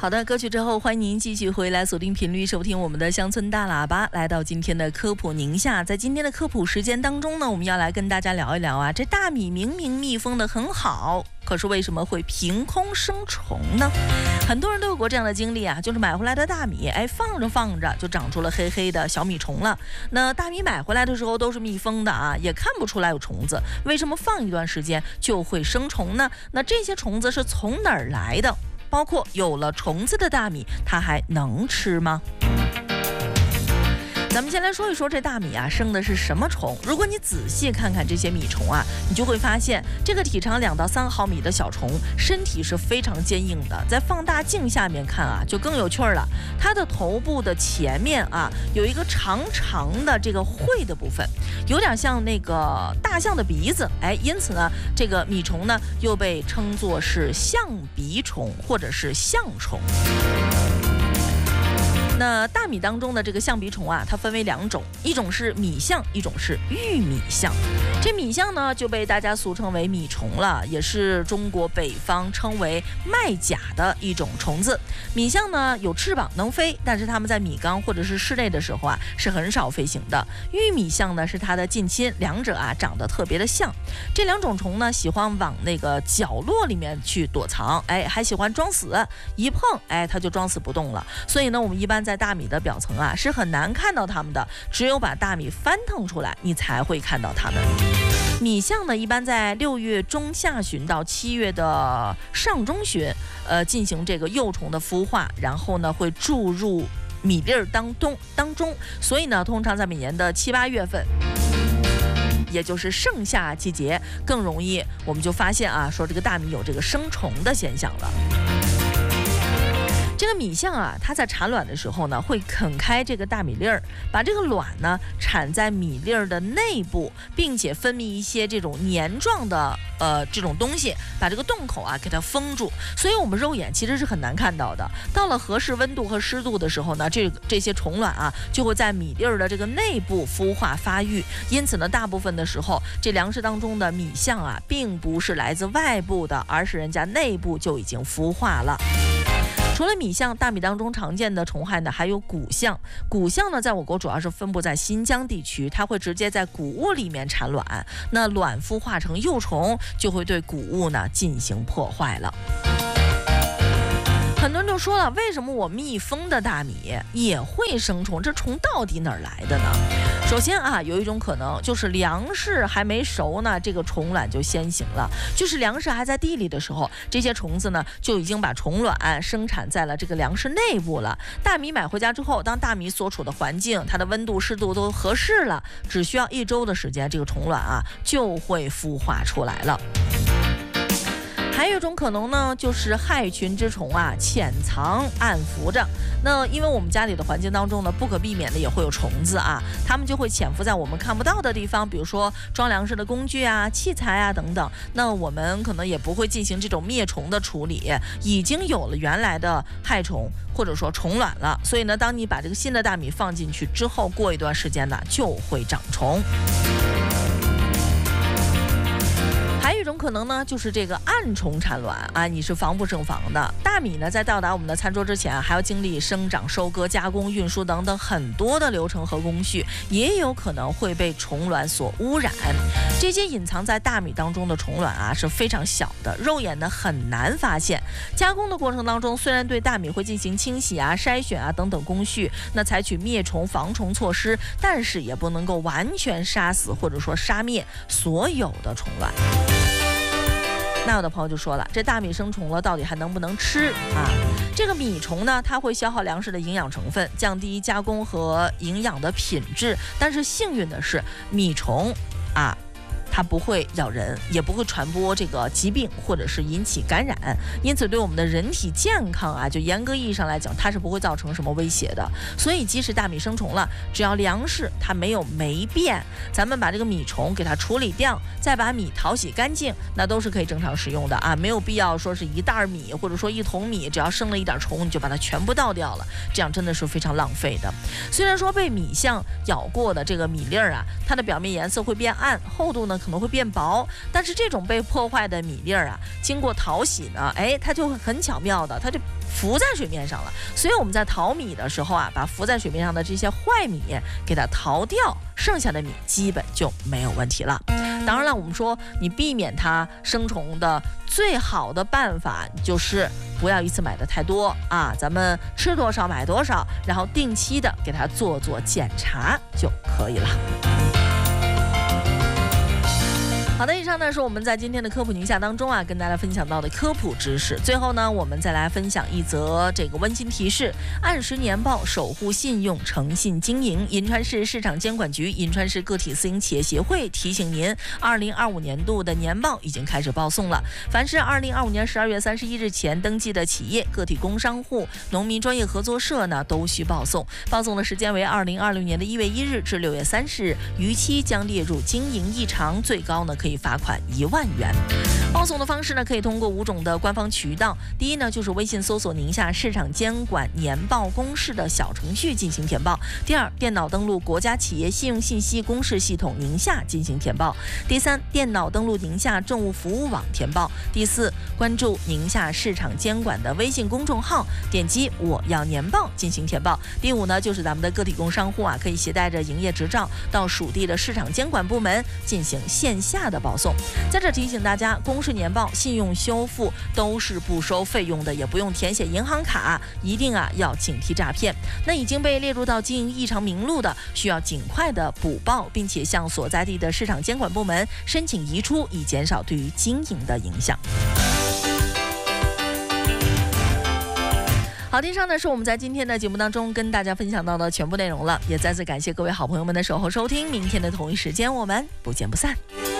好的，歌曲之后，欢迎您继续回来锁定频率收听我们的乡村大喇叭，来到今天的科普宁夏。在今天的科普时间当中呢，我们要来跟大家聊一聊啊，这大米明明密封的很好，可是为什么会凭空生虫呢？很多人都有过这样的经历啊，就是买回来的大米，放着放着就长出了黑黑的小米虫了。那大米买回来的时候都是密封的啊，也看不出来有虫子，为什么放一段时间就会生虫呢？那这些虫子是从哪儿来的？包括有了虫子的大米，它还能吃吗？咱们先来说一说这大米啊，生的是什么虫？如果你仔细看看这些米虫啊，你就会发现，这个体长2到3毫米的小虫，身体是非常坚硬的。在放大镜下面看啊，就更有趣了。它的头部的前面啊，有一个长长的这个喙的部分，有点像那个大象的鼻子。因此呢，这个米虫呢，又被称作是象鼻虫或者是象虫。那大米当中的这个象鼻虫啊，它分为2种，一种是米象，一种是玉米象。这米象呢就被大家俗称为米虫了，也是中国北方称为麦甲的一种虫子。米象呢有翅膀能飞，但是它们在米缸或者是室内的时候啊是很少飞行的。玉米象呢是它的近亲，两者啊长得特别的像。这2种虫呢喜欢往那个角落里面去躲藏，还喜欢装死，一碰它就装死不动了。所以呢，我们一般在大米的表层啊是很难看到它们的，只有把大米翻腾出来，你才会看到它们。米象呢，一般在6月中下旬到7月的上中旬，进行这个幼虫的孵化，然后呢会注入米粒儿当中，所以呢，通常在每年的7、8月份。也就是盛夏季节，更容易我们就发现啊，说这个大米有这个生虫的现象了。这个米象啊，它在产卵的时候呢，会啃开这个大米粒儿，把这个卵呢产在米粒儿的内部，并且分泌一些这种黏状的这种东西，把这个洞口啊给它封住。所以我们肉眼其实是很难看到的。到了合适温度和湿度的时候呢，这些虫卵啊就会在米粒儿的这个内部孵化发育。因此呢，大部分的时候，这粮食当中的米象啊，并不是来自外部的，而是人家内部就已经孵化了。除了米象，大米当中常见的虫害呢，还有谷象。谷象呢，在我国主要是分布在新疆地区，它会直接在谷物里面产卵，那卵孵化成幼虫，就会对谷物呢进行破坏了。很多人就说了，为什么我密封的大米也会生虫？这虫到底哪儿来的呢？首先啊，有一种可能就是粮食还没熟呢，这个虫卵就先行了。就是粮食还在地里的时候，这些虫子呢就已经把虫卵生产在了这个粮食内部了。大米买回家之后，当大米所处的环境、它的温度、湿度都合适了，只需要1周的时间，这个虫卵啊就会孵化出来了。还有一种可能呢，就是害群之虫啊潜藏暗伏着。那因为我们家里的环境当中呢，不可避免的也会有虫子啊，它们就会潜伏在我们看不到的地方，比如说装粮食的工具啊、器材啊等等。那我们可能也不会进行这种灭虫的处理，已经有了原来的害虫或者说虫卵了。所以呢，当你把这个新的大米放进去之后，过一段时间呢，就会长虫。还有一种可能呢，就是这个暗虫产卵啊，你是防不胜防的。大米呢，在到达我们的餐桌之前，还要经历生长、收割、加工、运输等等很多的流程和工序，也有可能会被虫卵所污染。这些隐藏在大米当中的虫卵啊，是非常小的，肉眼呢很难发现。加工的过程当中，虽然对大米会进行清洗啊、筛选啊等等工序，那采取灭虫防虫措施，但是也不能够完全杀死或者说杀灭所有的虫卵。那有的朋友就说了，这大米生虫了，到底还能不能吃啊？这个米虫呢，它会消耗粮食的营养成分，降低加工和营养的品质。但是幸运的是，米虫啊，它不会咬人，也不会传播这个疾病或者是引起感染，因此对我们的人体健康啊，就严格意义上来讲，它是不会造成什么威胁的。所以即使大米生虫了，只要粮食它没有霉变，咱们把这个米虫给它处理掉，再把米淘洗干净，那都是可以正常使用的啊，没有必要说是1袋米或者说1桶米，只要生了一点虫你就把它全部倒掉了，这样真的是非常浪费的。虽然说被米象咬过的这个米粒儿啊，它的表面颜色会变暗，厚度呢可能会变薄，但是这种被破坏的米粒儿啊，经过淘洗呢，它就很巧妙的，它就浮在水面上了。所以我们在淘米的时候啊，把浮在水面上的这些坏米给它淘掉，剩下的米基本就没有问题了。当然了，我们说你避免它生虫的最好的办法就是不要一次买的太多啊，咱们吃多少买多少，然后定期的给它做检查就可以了。好的，以上呢是我们在今天的科普宁夏当中啊，跟大家分享到的科普知识。最后呢，我们再来分享一则这个温馨提示：按时年报，守护信用，诚信经营。银川市市场监管局、银川市个体私营企业协会提醒您，2025年度的年报已经开始报送了。凡是2025年12月31日前登记的企业、个体工商户、农民专业合作社呢，都需报送。报送的时间为2026年的1月1日至6月30日，逾期将列入经营异常，最高呢可以罚款1万元。报送的方式呢，可以通过5种的官方渠道。第一呢，就是微信搜索宁夏市场监管年报公示的小程序进行填报。第二，电脑登录国家企业信用信息公示系统宁夏进行填报。第三，电脑登录宁夏政务服务网填报。第四，关注宁夏市场监管的微信公众号，点击我要年报进行填报。第五呢，就是咱们的个体工商户啊，可以携带着营业执照到属地的市场监管部门进行线下的报送。在这提醒大家，公示年报、信用修复都是不收费用的，也不用填写银行卡，一定要警惕诈骗。那已经被列入到经营异常名录的，需要尽快的补报，并且向所在地的市场监管部门申请移出，以减少对于经营的影响。好，以上呢是我们在今天的节目当中跟大家分享到的全部内容了，也再次感谢各位好朋友们的守候收听。明天的同一时间，我们不见不散。